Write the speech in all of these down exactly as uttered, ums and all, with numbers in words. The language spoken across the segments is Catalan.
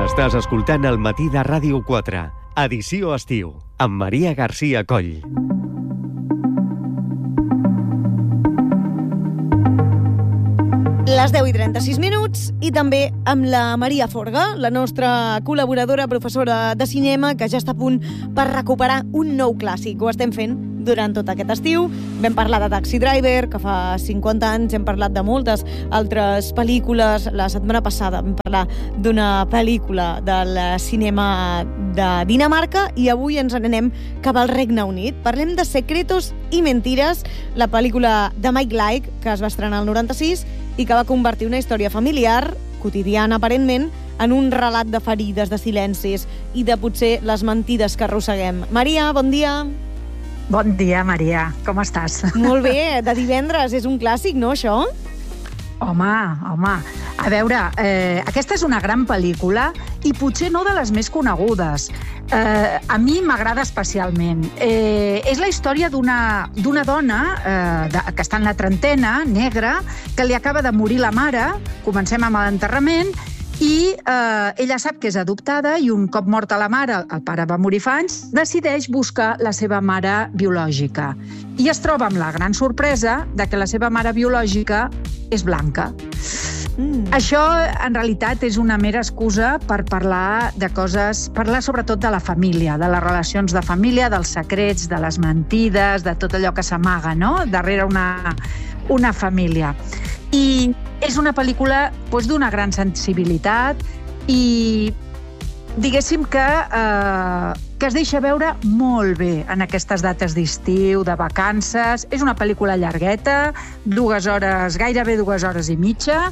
Estàs escoltant El matí de Ràdio quatre, edició estiu, amb Maria Garcia Coll. Les deu i trenta-sis minuts i també amb la Maria Forga, la nostra col·laboradora, professora de cinema, que ja està a punt per recuperar un nou clàssic. Ho estem fent durant tot aquest estiu. Vam parlar de Taxi Driver, que fa cinquanta anys, hem parlat de moltes altres pel·lícules. La setmana passada vam parlar d'una pel·lícula del cinema de Dinamarca i avui ens n'anem cap al Regne Unit. Parlem de Secretos y Mentiras, la pel·lícula de Mike Leigh, que es va estrenar al noranta-sis i que va convertir una història familiar, quotidiana aparentment, en un relat de ferides, de silencis i de potser les mentides que arrosseguem. Maria, bon dia. Bon dia, Maria. Com estàs? Molt bé, de divendres. És un clàssic, no, això? Home, home. A veure, eh, aquesta és una gran pel·lícula i potser no de les més conegudes. Eh, a mi m'agrada especialment. Eh, és la història d'una d'una dona eh, de, que està en la trentena, negra, que li acaba de morir la mare. Comencem amb l'enterrament i eh, ella sap que és adoptada i un cop morta la mare, el pare va morir fa anys, decideix buscar la seva mare biològica. I es troba amb la gran sorpresa de que la seva mare biològica és blanca. Mm. Això, en realitat, és una mera excusa per parlar de coses, parlar sobretot de la família, de les relacions de família, dels secrets, de les mentides, de tot allò que s'amaga, no?, darrere una, una família. I és una pel·lícula doncs, d'una gran sensibilitat i diguéssim que, eh, que es deixa veure molt bé en aquestes dates d'estiu, de vacances. És una pel·lícula llargueta, dues hores, gairebé dues hores i mitja,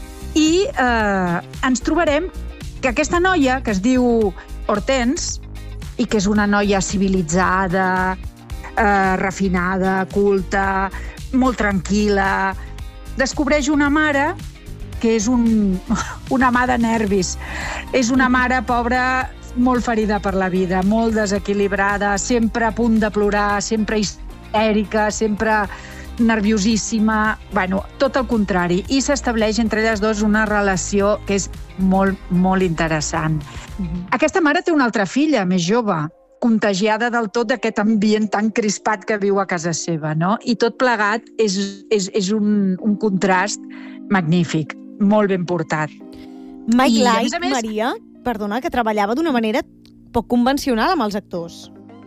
i eh, ens trobarem que aquesta noia, que es diu Hortense, i que és una noia civilitzada, eh, refinada, culta, molt tranquil·la, descobreix una mare que és un, una mà de nervis. És una mare pobra, molt ferida per la vida, molt desequilibrada, sempre a punt de plorar, sempre histèrica, sempre nerviosíssima, bueno, tot el contrari. I s'estableix entre elles dues una relació que és molt, molt interessant. Mm-hmm. Aquesta mare té una altra filla, més jove, contagiada del tot d'aquest ambient tan crispat que viu a casa seva, no? I tot plegat és, és, és un, un contrast magnífic, molt ben portat. Mike Leigh, més... Maria, perdona, que treballava d'una manera poc convencional amb els actors.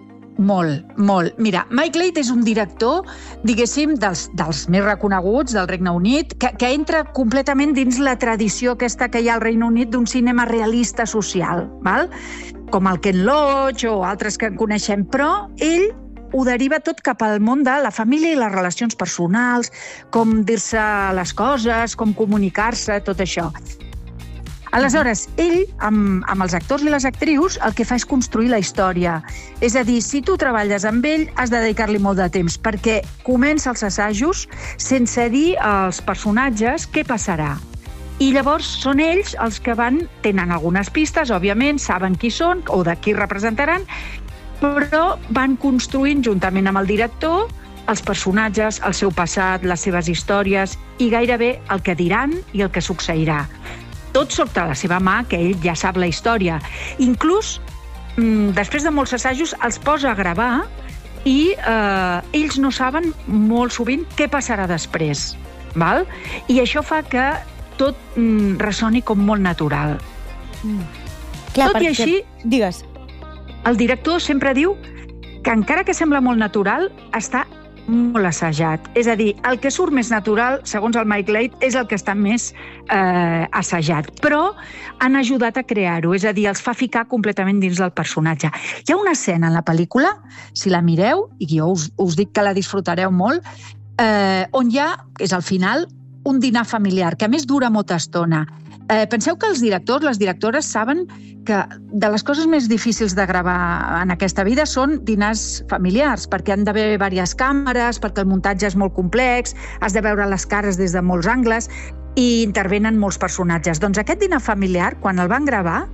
Molt, molt. Mira, Mike Leigh és un director, diguéssim, dels, dels més reconeguts del Regne Unit, que, que entra completament dins la tradició aquesta que hi ha al Regne Unit d'un cinema realista social, val? Com el Ken Loach o altres que en coneixem, però ell ho deriva tot cap al món de la família i les relacions personals, com dir-se les coses, com comunicar-se, tot això. Aleshores, ell, amb, amb els actors i les actrius, el que fa és construir la història. És a dir, si tu treballes amb ell, has de dedicar-li molt de temps, perquè comença els assajos sense dir als personatges què passarà. I llavors són ells els que van, tenen algunes pistes, òbviament, saben qui són o de qui representaran, però van construint, juntament amb el director, els personatges, el seu passat, les seves històries i gairebé el que diran i el que succeirà. Tot sota la seva mà, que ell ja sap la història. Inclús, després de molts assajos, els posa a gravar i eh, ells no saben molt sovint què passarà després. Val? I això fa que tot mm, ressoni com molt natural. Mm. Clar, tot i així, digues. El director sempre diu que encara que sembla molt natural, està molt assajat. És a dir, el que surt més natural, segons el Mike Leigh, és el que està més eh, assajat. Però han ajudat a crear-ho, és a dir, els fa ficar completament dins del personatge. Hi ha una escena en la pel·lícula, si la mireu, i jo us, us dic que la disfrutareu molt, eh, on hi ha, és al final, un dinar familiar, que a més dura molta estona. Eh, penseu que els directors, les directores saben que de les coses més difícils de gravar en aquesta vida són dinars familiars, perquè han d'haver diverses càmeres, perquè el muntatge és molt complex, has de veure les cares des de molts angles i intervenen molts personatges. Doncs aquest dinar familiar, quan el van gravar,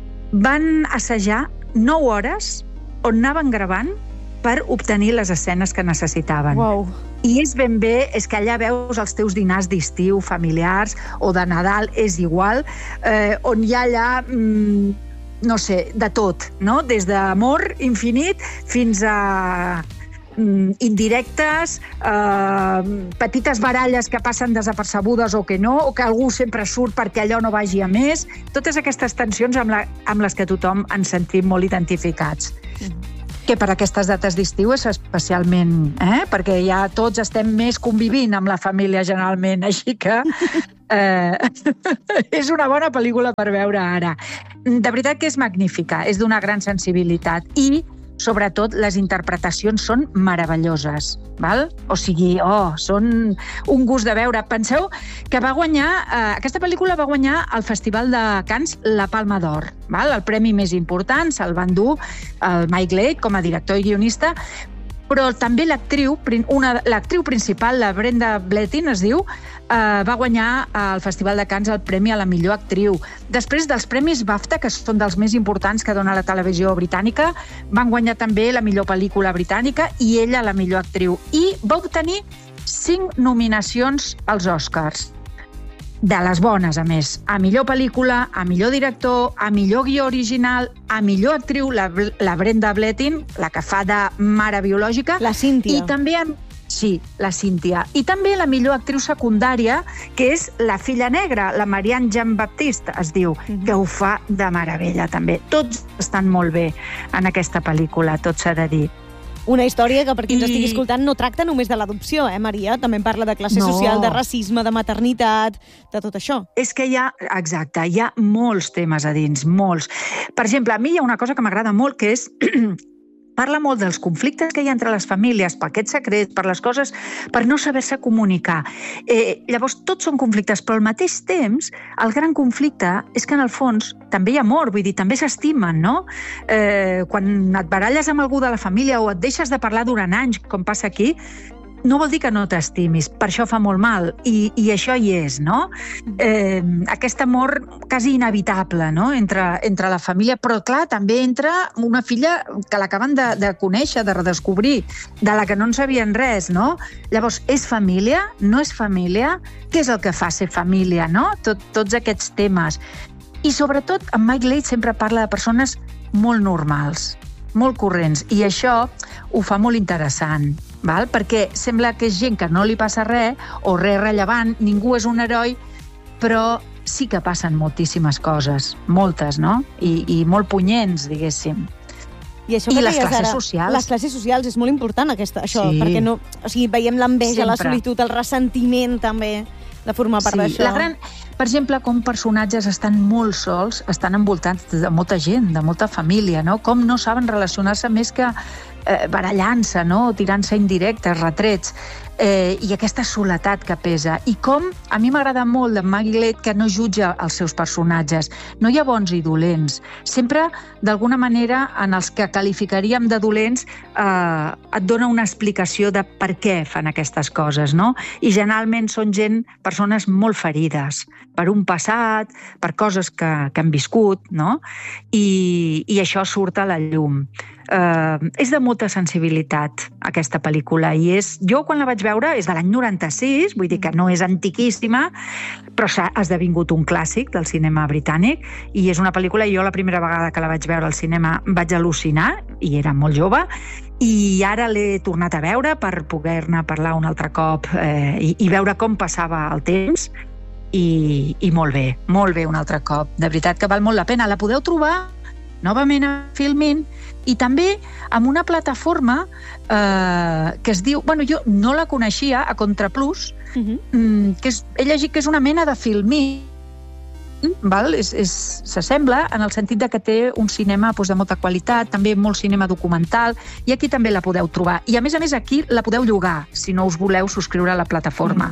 van assajar nou hores on anaven gravant per obtenir les escenes que necessitaven. Wow. I és ben bé, és que allà veus els teus dinars d'estiu, familiars, o de Nadal, és igual, eh, on hi ha allà, mm, no sé, de tot, no? Des d'amor infinit fins a mm, indirectes, eh, petites baralles que passen desapercebudes o que no, o que algú sempre surt perquè allò no vagi a més. Totes aquestes tensions amb, la, amb les que tothom ens sentim molt identificats. Mm. Que per aquestes dates d'estiu és especialment, eh? Perquè ja tots estem més convivint amb la família generalment, així que eh, és una bona pel·lícula per veure ara. De veritat que és magnífica, és d'una gran sensibilitat i, sobretot, les interpretacions són meravelloses, val? O sigui, oh, són un gust de veure. Penseu que va guanyar, eh, aquesta pel·lícula va guanyar al Festival de Cannes la Palma d'Or, val? El premi més important se'l va endur el Mike Leigh com a director i guionista, però també l'actriu, una, l'actriu principal, la Brenda Blethyn es diu, eh, va guanyar al Festival de Cannes el premi a la millor actriu. Després dels premis BAFTA, que són dels més importants que dona la televisió britànica, van guanyar també la millor pel·lícula britànica i ella la millor actriu. I va obtenir cinc nominacions als Oscars. De les bones, a més. A millor pel·lícula, a millor director, a millor guió original, a millor actriu, la, la Brenda Blethyn, la que fa de mare biològica. La Cíntia. I també, sí, la Cíntia. I també la millor actriu secundària, que és la filla negra, la Marianne Jean-Baptiste, es diu, mm-hmm. que ho fa de meravella, també. Tots estan molt bé en aquesta pel·lícula, tot s'ha de dir. Una història que, per qui ens I... estigui escoltant, no tracta només de l'adopció, eh, Maria? També parla de classe no. social, de racisme, de maternitat, de tot això. És que hi ha, exacte, hi ha molts temes a dins, molts. Per exemple, a mi hi ha una cosa que m'agrada molt, que és... Parla molt dels conflictes que hi ha entre les famílies, per aquests secrets, per les coses, per no saber-se comunicar. Eh, llavors, tots són conflictes, però al mateix temps, el gran conflicte és que, en el fons, també hi ha amor, vull dir, també s'estimen, no? Eh, quan et baralles amb algú de la família o et deixes de parlar durant anys, com passa aquí, no vol dir que no t'estimis, per això fa molt mal, i, i això hi és, no? Eh, aquest amor quasi inevitable, no?, entre, entre la família, però clar, també entre una filla que l'acaben de, de conèixer, de redescobrir, de la que no en sabien res, no? Llavors, és família? No és família? Què és el que fa ser família, no? Tot, tots aquests temes. I sobretot, en Mike Leigh sempre parla de persones molt normals, molt corrents, i això ho fa molt interessant, val? Perquè sembla que és gent que no li passa res, o res rellevant, ningú és un heroi, però sí que passen moltíssimes coses, moltes, no? I, i molt punyents, diguéssim. I, això I les classes ara, socials. Les classes socials, és molt important aquesta, això, sí. perquè no, o sigui, veiem l'enveja, la Sempre. solitud, el ressentiment també, de formar part sí, d'això. La gran... Per exemple, com personatges estan molt sols, estan envoltats de molta gent, de molta família, no? Com no saben relacionar-se més que eh, barallant-se, no? Tirant-se indirectes, retrets, eh, i aquesta soledat que pesa. I com, a mi m'agrada molt de Mike Leigh que no jutja els seus personatges. No hi ha bons i dolents. Sempre, d'alguna manera, en els que qualificaríem de dolents, eh, et dona una explicació de per què fan aquestes coses, no? I generalment són gent, persones molt ferides, per un passat, per coses que, que han viscut, no? I, i això surt a la llum. Uh, és de molta sensibilitat, aquesta pel·lícula, i és, jo quan la vaig veure és de l'any noranta-sis, vull dir que no és antiquíssima, però s'ha esdevingut un clàssic del cinema britànic, i és una pel·lícula, jo la primera vegada que la vaig veure al cinema vaig al·lucinar, i era molt jove, i ara l'he tornat a veure per poder-ne parlar un altre cop eh, i, i veure com passava el temps, i, i molt bé, molt bé un altre cop. De veritat que val molt la pena. La podeu trobar novament a Filmin, i també amb una plataforma eh, que es diu... Bueno, jo no la coneixia, a Contraplus, uh-huh. que és, he llegit que és una mena de Filmin, val? És, és, s'assembla en el sentit de que té un cinema doncs, de molta qualitat, també molt cinema documental, i aquí també la podeu trobar. I a més a més aquí la podeu llogar, si no us voleu subscriure a la plataforma.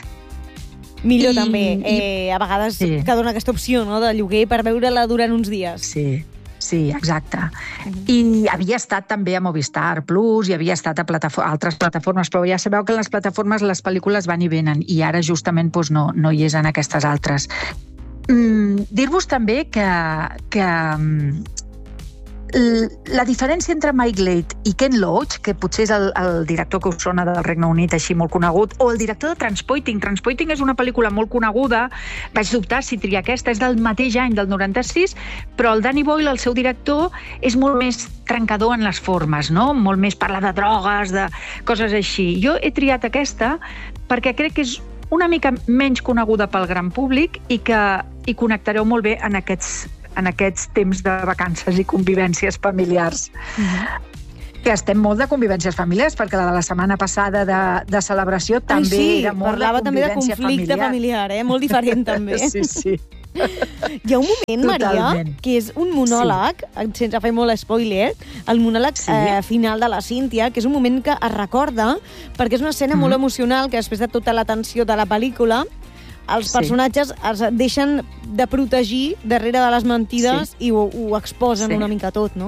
Mm. Millor I, també, eh, a vegades sí. que dona aquesta opció, no?, de lloguer per veure-la durant uns dies. Sí. Sí, exacte. Uh-huh. I havia estat també a Movistar Plus, i havia estat a plataform- altres plataformes, però ja sabeu que en les plataformes les pel·lícules van i venen, i ara justament doncs, no, no hi és en aquestes altres. Mm, dir-vos també que, que la diferència entre Mike Leigh i Ken Loach, que potser és el, el director que us sona del Regne Unit així molt conegut, o el director de Transporting. Transporting és una pel·lícula molt coneguda, vaig dubtar si triar aquesta, és del mateix any, del noranta-sis, però el Danny Boyle, el seu director, és molt més trencador en les formes, no? Molt més parlar de drogues, de coses així. Jo he triat aquesta perquè crec que és una mica menys coneguda pel gran públic i que hi connectareu molt bé en aquests en aquests temps de vacances i convivències familiars. Mm-hmm. Que estem molt de convivències familiars, perquè la de la setmana passada de, de celebració també Ai, sí, era molt de també de convivència conflicte familiar, familiar eh? Molt diferent també. Sí, sí. Hi ha un moment, Totalment. Maria, que és un monòleg, sí. sense fer molt spoiler, el monòleg sí. eh, final de la Cíntia, que és un moment que es recorda, perquè és una escena mm. molt emocional, que després de tota la tensió de la pel·lícula, els personatges sí. es deixen de protegir darrere de les mentides sí. i ho, ho exposen sí. una mica tot, no?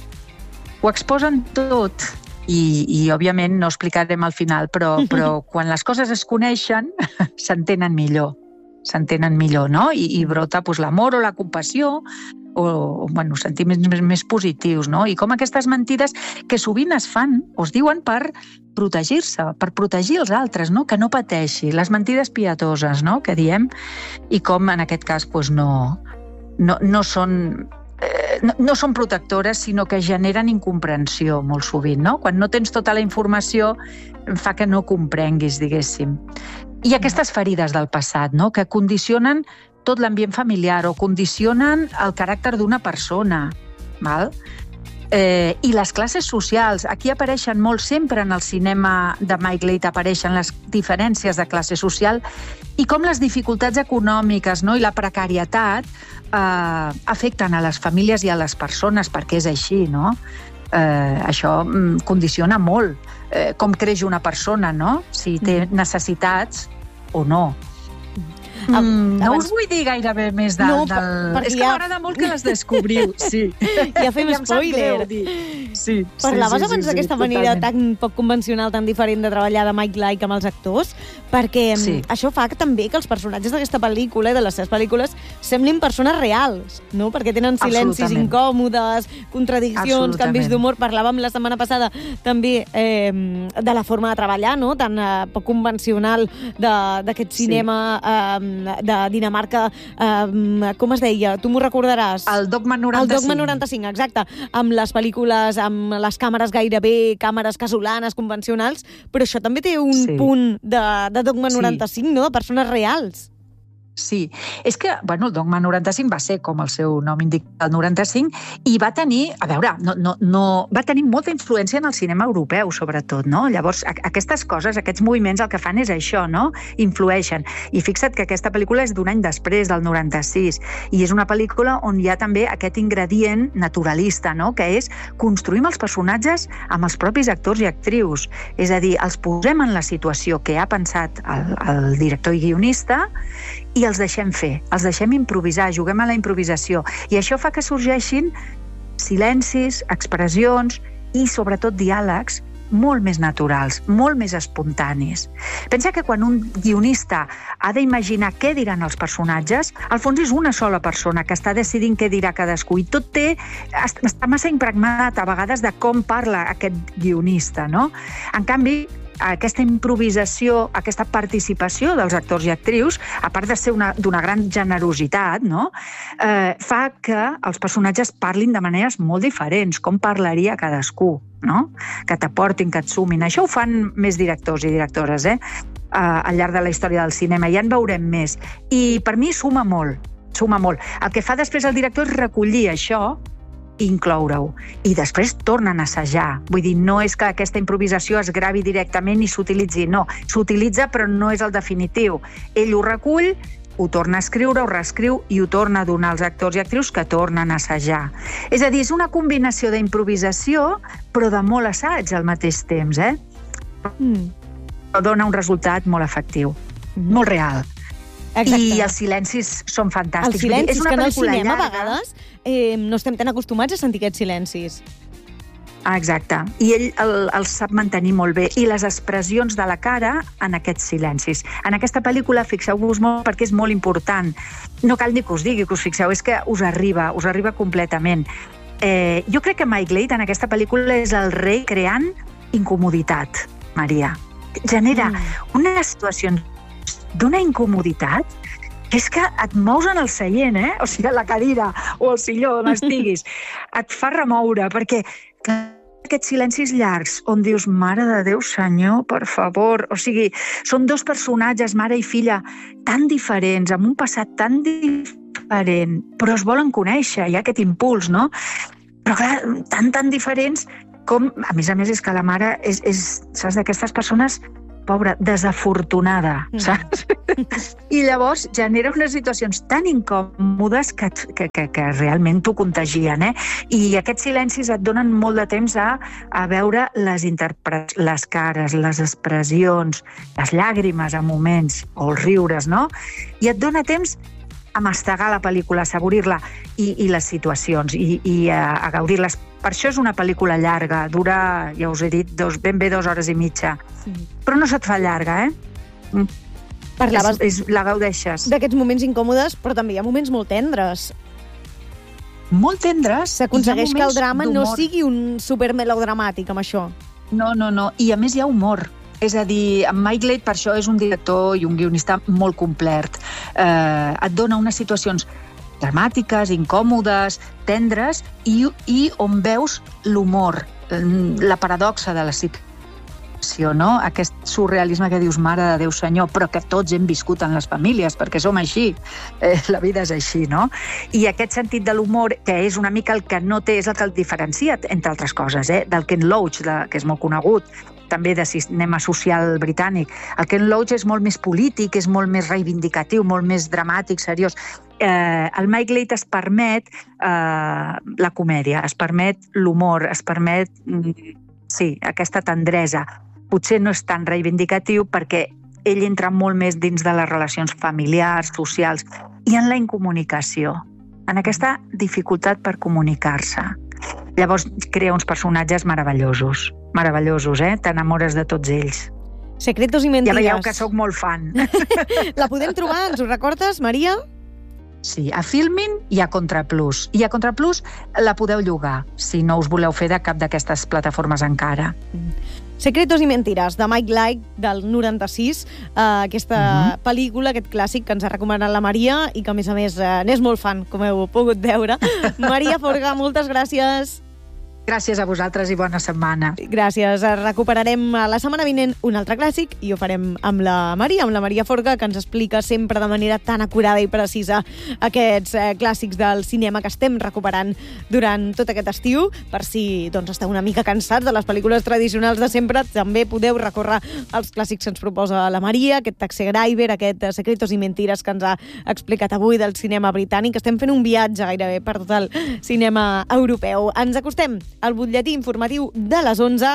Ho exposen tot i, i òbviament, no explicarem al final, però, però quan les coses es coneixen, s'entenen millor. S'entenen millor, no? I, i brota pues, l'amor o la compassió o, o bueno, sentiments més, més positius, no? I com aquestes mentides que sovint es fan o es diuen per protegir-se, per protegir els altres, no? Que no pateixi, les mentides pietoses, no? Que diem, i com en aquest cas pues, no, no, no són... No, no són protectores, sinó que generen incomprensió molt sovint, no? Quan no tens tota la informació fa que no comprenguis, diguéssim. I aquestes ferides del passat, no? Que condicionen tot l'ambient familiar o condicionen el caràcter d'una persona, val? Eh, I les classes socials, aquí apareixen molt sempre en el cinema de Mike Leigh, apareixen les diferències de classe social i com les dificultats econòmiques, no? I la precarietat eh, afecten a les famílies i a les persones, perquè és així, no? Eh, això mm, condiciona molt eh, com creix una persona, no? Si té necessitats o no. Mm, abans... No us vull dir gairebé més del... No, del... És que ja... m'agrada molt que les descobriu, sí. Ja fem ja spoiler. Sí, Parlaves sí, sí, abans sí, d'aquesta sí, manera totalment. tan poc convencional, tan diferent de treballar de Mike Leigh amb els actors, perquè sí. això fa que, també que els personatges d'aquesta pel·lícula i de les seves pel·lícules semblin persones reals, no? Perquè tenen silencis incòmodes, contradiccions, canvis d'humor. Parlàvem la setmana passada també eh, de la forma de treballar, no? Tan eh, poc convencional d'aquest cinema eh, de Dinamarca. Eh, com es deia? Tu m'ho recordaràs? El Dogma noranta-cinc. El Dogma noranta-cinc, exacte. Amb les pel·lícules, amb les càmeres gairebé, càmeres casolanes, convencionals, però això també té un sí. punt de, de Dogma noranta-cinc, sí. no? De persones reals. Sí, és que, bueno, el Dogma noranta-cinc va ser, com el seu nom indica, el noranta-cinc, i va tenir, a veure, no, no, no, va tenir molta influència en el cinema europeu, sobretot, no? Llavors, a, aquestes coses, aquests moviments, el que fan és això, no? Influeixen. I fixa't que aquesta pel·lícula és d'un any després, del noranta-sis, i és una pel·lícula on hi ha també aquest ingredient naturalista, no? Que és construïm els personatges amb els propis actors i actrius. És a dir, els posem en la situació que ha pensat el, el director i guionista i els deixem fer, els deixem improvisar, juguem a la improvisació. I això fa que sorgeixin silencis, expressions i, sobretot, diàlegs molt més naturals, molt més espontanis. Pensa que quan un guionista ha d'imaginar què diran els personatges, al fons és una sola persona que està decidint què dirà cadascú i tot té, està massa impregnat a vegades de com parla aquest guionista, no? En canvi, aquesta improvisació, aquesta participació dels actors i actrius, a part de ser d'una gran generositat, no? eh, fa que els personatges parlin de maneres molt diferents, com parlaria cadascú, no? Que t'aportin, que et sumin. Això ho fan més directors i directores, eh? eh, al llarg de la història del cinema. Ja en veurem més. I per mi suma molt, suma molt. El que fa després el director és recollir això i incloure-ho. I després tornen a assajar. Vull dir, no és que aquesta improvisació es gravi directament i s'utilitzi. No, s'utilitza però no és el definitiu. Ell ho recull, ho torna a escriure, ho reescriu i ho torna a donar als actors i actrius que tornen a assajar. És a dir, és una combinació d'improvisació però de molt assaig al mateix temps, eh? Mm. Però dona un resultat molt efectiu, mm. molt real. Exacte. I els silencis són fantàstics. Els silencis, que en el cinema llarga. A vegades eh, no estem tan acostumats a sentir aquests silencis. Ah, exacte. I ell el, el sap mantenir molt bé. I les expressions de la cara en aquests silencis. En aquesta pel·lícula, fixeu-vos molt, perquè és molt important. No cal ni que us digui que us fixeu, és que us arriba, us arriba completament. Eh, jo crec que Mike Leigh en aquesta pel·lícula és el rei creant incomoditat, Maria. Genera mm. unes situacions d'una incomoditat que és que et mous en el seient, eh? O sigui, a la cadira o al silló on estiguis. Et fa remoure, perquè aquests silencis llargs on dius, mare de Déu, senyor, per favor. O sigui, són dos personatges, mare i filla, tan diferents, amb un passat tan diferent, però es volen conèixer, hi ha aquest impuls, no? Però clar, tan, tan diferents com, a més a més, és que la mare és, és saps, d'aquestes persones, pobra, desafortunada, saps? Mm. I llavors genera unes situacions tan incòmodes que, que, que, que realment t'ho contagien, eh? I aquests silencis et donen molt de temps a, a veure les, interpre... les cares, les expressions, les llàgrimes a moments, o els riures, no? I et dona temps a mastegar la pel·lícula, a assaborir-la i, i les situacions, i, i a, a gaudir-les. Per això és una pel·lícula llarga, dura, ja us he dit, dos, ben bé dues hores i mitja. Sí. Però no se't fa llarga, eh? Parlaves és, és, la gaudeixes. D'aquests moments incòmodes, però també hi ha moments molt tendres. Molt tendres. S'aconsegueix que el drama no sigui un supermelodramàtic amb això. No, no, no. I a més hi ha humor. És a dir, en Mike Leigh per això és un director i un guionista molt complet. Eh, et dona unes situacions dramàtiques, incòmodes, tendres, i, i on veus l'humor, la paradoxa de la situació, no? Aquest surrealisme que dius, mare de Déu, senyor, però que tots hem viscut en les famílies, perquè som així, eh, la vida és així, no? I aquest sentit de l'humor, que és una mica el que no té, és el que el diferencia, entre altres coses, eh? Del Ken Loach, de, que és molt conegut, també de cinema social britànic. El Ken Loach és molt més polític, és molt més reivindicatiu, molt més dramàtic, seriós. Eh, el Mike Leigh es permet eh, la comèdia, es permet l'humor, es permet, sí, aquesta tendresa. Potser no és tan reivindicatiu perquè ell entra molt més dins de les relacions familiars, socials, i en la incomunicació, en aquesta dificultat per comunicar-se. Llavors crea uns personatges meravellosos, meravellosos, eh? T'enamores de tots ells. Secretos i mentiras. Ja veieu que sóc molt fan. La podem trobar, ens ho recordes, Maria? Sí, a Filmin i a Contraplus. I a Contraplus la podeu llogar, si no us voleu fer de cap d'aquestes plataformes encara. Secretos i mentiras, de Mike Leigh, del noranta-sis, eh, aquesta uh-huh. pel·lícula, aquest clàssic que ens ha recomanat la Maria i que, a més a més, eh, n'és molt fan, com heu pogut veure. Maria Forga, moltes gràcies. Gràcies a vosaltres i bona setmana. Gràcies. Recuperarem la setmana vinent un altre clàssic i ho farem amb la Maria, amb la Maria Forga, que ens explica sempre de manera tan acurada i precisa aquests eh, clàssics del cinema que estem recuperant durant tot aquest estiu. Per si doncs, esteu una mica cansats de les pel·lícules tradicionals de sempre, també podeu recórrer als clàssics que ens proposa la Maria, aquest Taxi Driver, aquest Secretos i mentiras que ens ha explicat avui del cinema britànic. Estem fent un viatge gairebé per tot el cinema europeu. Ens acostem al butlletí informatiu de les onze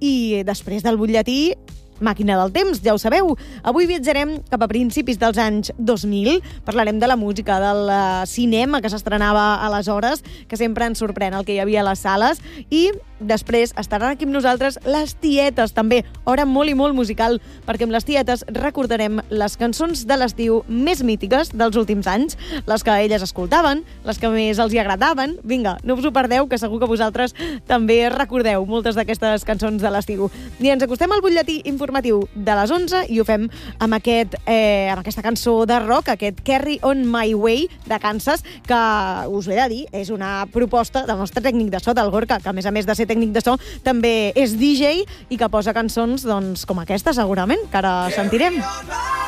i després del butlletí, màquina del temps, ja ho sabeu. Avui viatjarem cap a principis dels anys dos mil. Parlarem de la música, del cinema que s'estrenava aleshores, que sempre ens sorprèn el que hi havia a les sales. I després estaran aquí amb nosaltres les tietes, també. Hora molt i molt musical, perquè amb les tietes recordarem les cançons de l'estiu més mítiques dels últims anys, les que elles escoltaven, les que més els hi agradaven. Vinga, no us ho perdeu, que segur que vosaltres també recordeu moltes d'aquestes cançons de l'estiu. I ens acostem al butlletí informatiu de les onze i ho fem amb, aquest, eh, amb aquesta cançó de rock, aquest Carry On My Way de Kansas, que us ho he de dir, és una proposta del nostre tècnic de so, del Gorka, que a més a més de ser tècnic de so també és D J i que posa cançons doncs, com aquesta segurament, que ara sentirem.